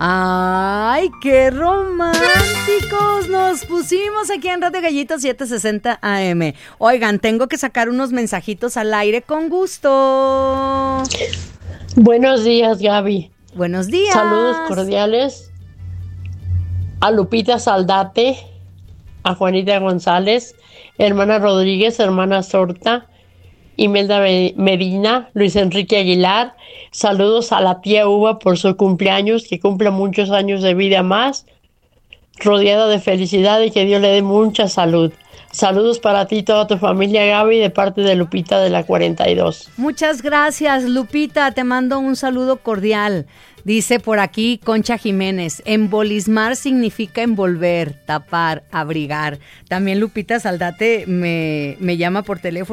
¡Ay, qué románticos nos pusimos aquí en Radio Gallito 760 AM! Oigan, tengo que sacar unos mensajitos al aire con gusto. Buenos días, Gaby. Buenos días. Saludos cordiales a Lupita Saldate, a Juanita González, hermana Rodríguez, hermana Sorta, Imelda Medina, Luis Enrique Aguilar. Saludos a la tía Uva por su cumpleaños, que cumpla muchos años de vida más, rodeada de felicidad y que Dios le dé mucha salud. Saludos para ti y toda tu familia, Gaby, de parte de Lupita de la 42. Muchas gracias, Lupita. Te mando un saludo cordial. Dice por aquí Concha Jiménez, embolismar significa envolver, tapar, abrigar. También Lupita Saldate me llama por teléfono.